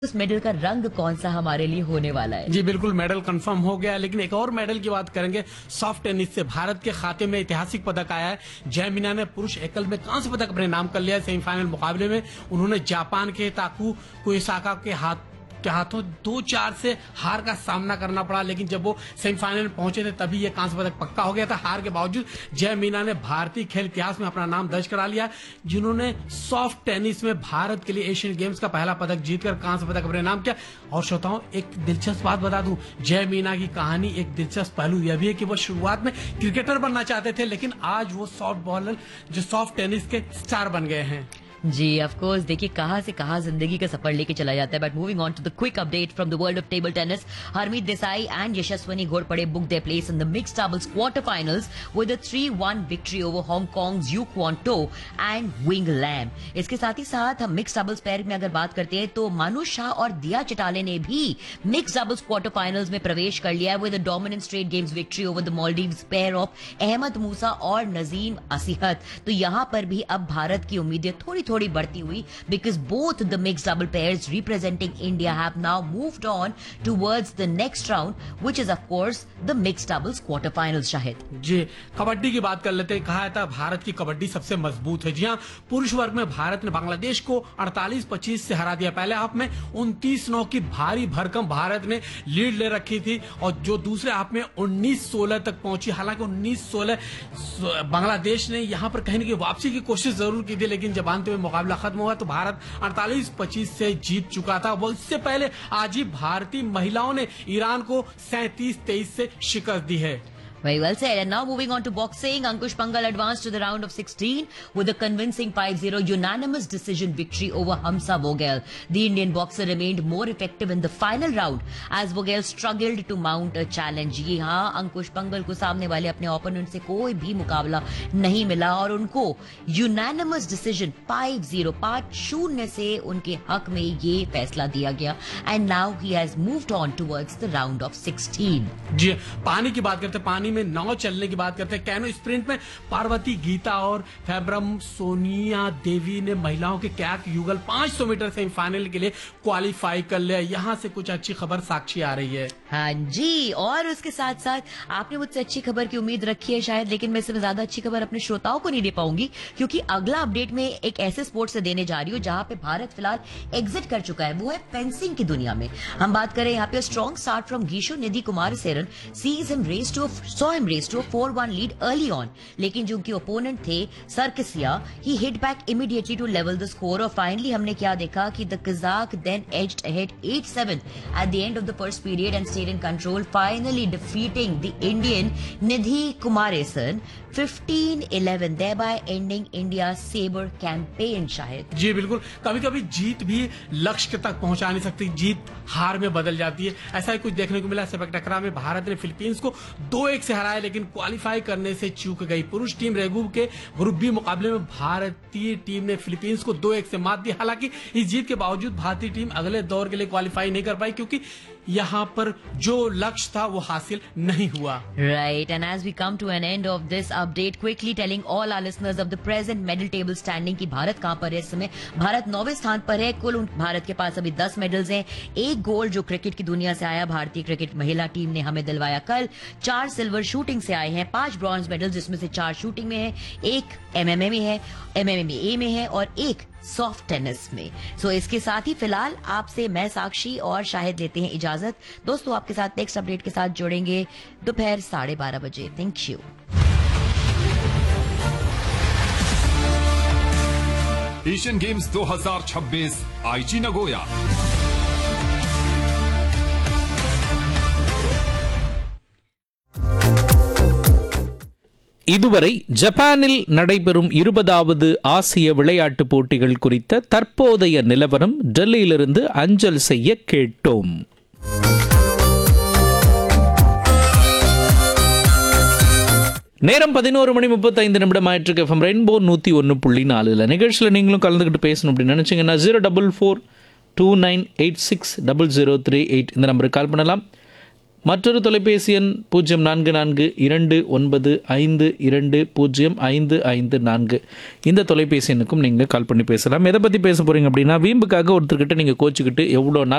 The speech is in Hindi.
उस मेडल का रंग कौन सा हमारे लिए होने वाला है? जी बिल्कुल, मेडल कंफर्म हो गया है, लेकिन एक और मेडल की बात करेंगे। सॉफ्ट टेनिस से भारत के खाते में ऐतिहासिक पदक आया है। जय मीना ने पुरुष एकल में कांस्य पदक अपने नाम कर लिया है। सेमीफाइनल मुकाबले में उन्होंने जापान के ताकू कुएसाका के हाथों 2-4 से हार का सामना करना पड़ा, लेकिन जब वो सेमीफाइनल में पहुंचे थे तभी ये कांस्य पदक पक्का हो गया था। हार के बावजूद जय मीना ने भारतीय खेल इतिहास में अपना नाम दर्ज करा लिया, जिन्होंने सॉफ्ट टेनिस में भारत के लिए एशियन गेम्स का पहला पदक जीतकर कांस्य पदक अपने नाम किया। और श्रोताओं, एक दिलचस्प बात बता दूं, जय मीना की कहानी एक दिलचस्प पहलू यह भी है कि वो शुरुआत में क्रिकेटर बनना चाहते थे, लेकिन आज वो सॉफ्ट बॉलर जो सॉफ्ट टेनिस के स्टार बन गए हैं। जी ऑफ कोर्स, देखिए कहां से कहां जिंदगी का सफर लेके चला जाता है। But moving on to the quick update from the world of table tennis, Harmeet Desai and Yashaswini Ghorpade booked their place in the mixed doubles quarterfinals with a 3-1 victory over Hong Kong's Yu Quan To and Wing Lam। इसके साथ ही साथ हम मिक्स्ड डबल्स पैर में अगर बात करते हैं तो मानु शाह और दिया चिटाले ने भी मिक्स्ड डबल्स क्वार्टर में प्रवेश कर लिया है with a dominant straight games victory over the Maldives pair of Ahmad मूसा और नजीम असीहत। तो यहाँ पर भी अब भारत की उम्मीदें थोड़ी बढ़ती हुई, because both the mixed double pairs representing India have now moved on towards the next round, which is of course the mixed doubles quarterfinals। Shahid जी, कबड्डी की बात कर लेते हैं। कहा था भारत की कबड्डी सबसे मजबूत है। जी हाँ, पुरुष वर्ग में भारत ने बांग्लादेश को 48-25 से हरा दिया। पहले हाफ में 29-9 की भारी भरकम भारत ने लीड ले रखी थी, और जो दूसरे हाफ में 19-16 तक पहुंची। हालांकि 19-16 बांग्लादेश ने यहां पर कहीं न कहीं वापसी की कोशिश जरूर की थी, लेकिन जब अंत में मुकाबला खत्म हुआ तो भारत 48-25 से जीत चुका था। वो इससे पहले आज ही भारतीय महिलाओं ने ईरान को 37-23 से शिकस्त दी है। Very well said. And now moving on to boxing, Ankush Pangal advanced to the round of 16 with a convincing 5-0 unanimous decision victory over Hamza Vogel. The Indian boxer remained more effective in the final round as Vogel struggled to mount a challenge. ये हाँ, अंकुश पंगल को सामने वाले अपने ओपोनेंट से कोई भी मुकाबला नहीं मिला और उनको unanimous decision 5-0 से उनके हक में ये फैसला दिया गया। And now he has moved on towards the round of 16. जी, पानी की बात करते हैं, पानी में नाव चलने की बात करते हैं। कैनो स्प्रिंट में पार्वती गीता और फैब्रम सोनिया देवी ने महिलाओं के कैक युगल 500 मीटर सेमीफाइनल के लिए क्वालिफाई कर लिया। यहां से कुछ अच्छी खबर साक्षी आ रही है। हाँ जी, और उसके साथ साथ आपने मुझसे अच्छी खबर की उम्मीद रखी है शायद, लेकिन मैं इससे ज्यादा अच्छी खबर अपने श्रोताओं को नहीं दे पाऊंगी, क्योंकि अगला अपडेट में एक ऐसे स्पोर्ट से देने जा रही हूँ जहां पे भारत फिलहाल एग्जिट कर चुका है, वो है फेंसिंग की दुनिया में। हम बात करें यहाँ पे strong start from गीशो Nidhi Kumar सेरन saw him race to a 4-1 lead early on, लेकिन जो उनके ओपोनेंट थे सर्कसिया, he hit back immediately to level the score, और फाइनली हमने क्या देखा कि the Kazakh then edged ahead 8-7 at the end of the first period and stayed in control, finally defeating the Indian Nidhi Kumaresan 15-11, thereby ending India's saber campaign। Shahid जी बिल्कुल, कभी कभी जीत भी लक्ष्य तक पहुंचा नहीं सकती, जीत हार में बदल जाती है। ऐसा ही कुछ देखने को मिला सेपक टकरा में। भारत ने फिलीपींस को 2-1 से हराया, लेकिन क्वालिफाई करने से चूक गई। पुरुष टीम रेगू के ग्रुप बी मुकाबले में भारतीय टीम ने फिलीपींस को 2-1 से मात दी। हालांकि इस जीत के बावजूद भारतीय टीम अगले दौर के लिए क्वालिफाई नहीं कर पाई, क्योंकि यहाँ पर जो लक्ष्य था वो हासिल नहीं हुआ। Right, and as we come to an end of this update, quickly telling all our listeners of the present medal table standing कि भारत कहां पर है इस समय। भारत 9वें स्थान पर है। कुल भारत के पास अभी 10 मेडल्स हैं। 1 गोल्ड जो क्रिकेट की दुनिया से आया, भारतीय क्रिकेट महिला टीम ने हमें दिलवाया कल। 4 सिल्वर शूटिंग से आए हैं, 5 ब्रॉन्ज मेडल जिसमें से 4 शूटिंग में है, 1 MMA में है, MMA में है और 1 सॉफ्ट टेनिस में। सो इसके साथ ही फिलहाल आपसे मैं साक्षी और शाहिद लेते हैं इजाजत। दोस्तों, आपके साथ नेक्स्ट अपडेट के साथ जुड़ेंगे दोपहर 12:30 बजे। Thank you. एशियन गेम्स 2026 आईची नगोया। இதுவரை ஜப்பானில் நடைபெறும் 20வது ஆசிய விளையாட்டுப் போட்டிகள் குறித்த தற்போதைய நிலவரம் டெல்லியிலிருந்து அஞ்சல் செய்ய கேட்டோம். நேரம் 11:35 ஆயிற்றுக்கு. எஃப்எம் ரெயின்போ 101.4 நிகழ்ச்சியில் நீங்களும் கலந்துக்கிட்டு பேசணும் அப்படின்னு நினைச்சீங்கன்னா 04429860038 இந்த நம்பருக்கு கால் பண்ணலாம். மற்றொரு தொலைபேசி எண் 044225205554 இந்த தொலைபேசி எண்ணுக்கும் நீங்கள் கால் பண்ணி பேசலாம். எதை பற்றி பேச போகிறீங்க அப்படின்னா, வீம்புக்காக ஒருத்தர்கிட்ட நீங்கள் கோச்சிக்கிட்டு எவ்வளோ நாள்